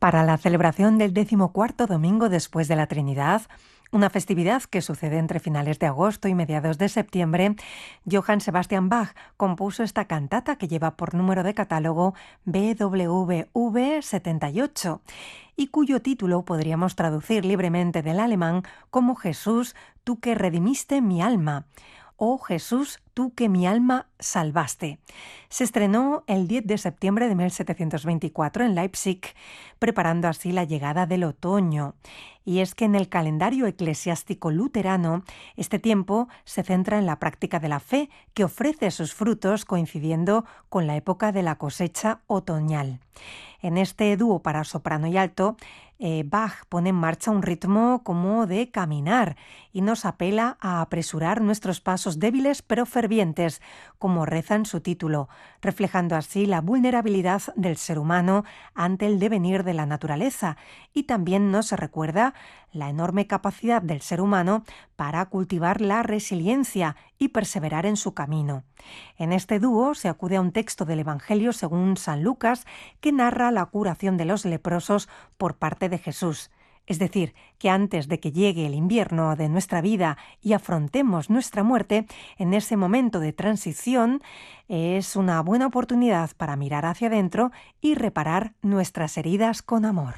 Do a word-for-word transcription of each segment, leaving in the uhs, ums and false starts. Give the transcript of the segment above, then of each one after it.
Para la celebración del decimocuarto domingo después de la Trinidad, una festividad que sucede entre finales de agosto y mediados de septiembre, Johann Sebastian Bach compuso esta cantata que lleva por número de catálogo B W V setenta y ocho y cuyo título podríamos traducir libremente del alemán como Jesús, tú que redimiste mi alma, o Jesús, tú que mi alma salvaste. Se estrenó el diez de septiembre de mil setecientos veinticuatro en Leipzig, preparando así la llegada del otoño. Y es que en el calendario eclesiástico luterano, este tiempo se centra en la práctica de la fe, que ofrece sus frutos coincidiendo con la época de la cosecha otoñal. En este dúo para soprano y alto, eh, Bach pone en marcha un ritmo como de caminar y nos apela a apresurar nuestros pasos débiles pero fervientes, como reza en su título, reflejando así la vulnerabilidad del ser humano ante el devenir de la naturaleza, y también nos recuerda la enorme capacidad del ser humano para cultivar la resiliencia y perseverar en su camino. En este dúo se acude a un texto del Evangelio según San Lucas que narra la curación de los leprosos por parte de Jesús. Es decir, que antes de que llegue el invierno de nuestra vida y afrontemos nuestra muerte, en ese momento de transición es una buena oportunidad para mirar hacia adentro y reparar nuestras heridas con amor.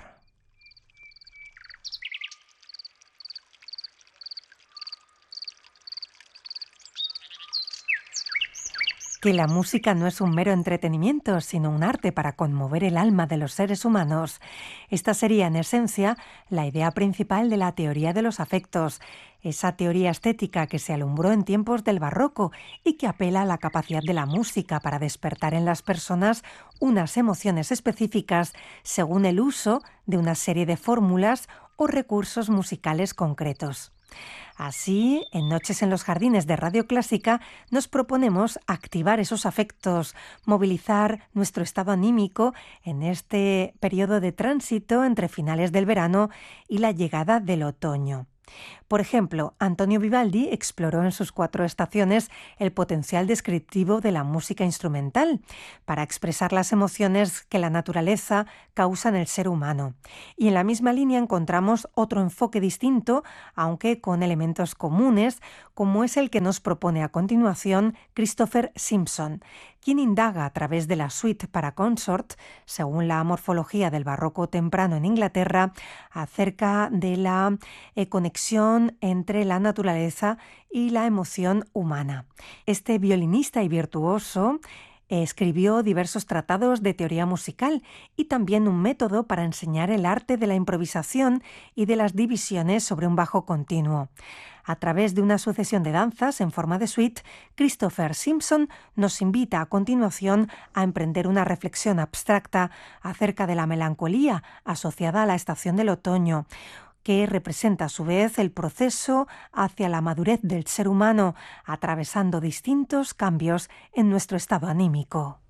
Que la música no es un mero entretenimiento, sino un arte para conmover el alma de los seres humanos. Esta sería, en esencia, la idea principal de la teoría de los afectos, esa teoría estética que se alumbró en tiempos del barroco y que apela a la capacidad de la música para despertar en las personas unas emociones específicas según el uso de una serie de fórmulas o recursos musicales concretos. Así, en Noches en los Jardines de Radio Clásica nos proponemos activar esos afectos, movilizar nuestro estado anímico en este periodo de tránsito entre finales del verano y la llegada del otoño. Por ejemplo, Antonio Vivaldi exploró en sus cuatro estaciones el potencial descriptivo de la música instrumental para expresar las emociones que la naturaleza causa en el ser humano. Y en la misma línea encontramos otro enfoque distinto, aunque con elementos comunes, como es el que nos propone a continuación Christopher Simpson, quien indaga a través de la suite para consort, según la morfología del barroco temprano en Inglaterra, acerca de la eh, conexión entre la naturaleza y la emoción humana. Este violinista y virtuoso escribió diversos tratados de teoría musical y también un método para enseñar el arte de la improvisación y de las divisiones sobre un bajo continuo. A través de una sucesión de danzas en forma de suite, Christopher Simpson nos invita a continuación a emprender una reflexión abstracta acerca de la melancolía asociada a la estación del otoño, que representa a su vez el proceso hacia la madurez del ser humano, atravesando distintos cambios en nuestro estado anímico.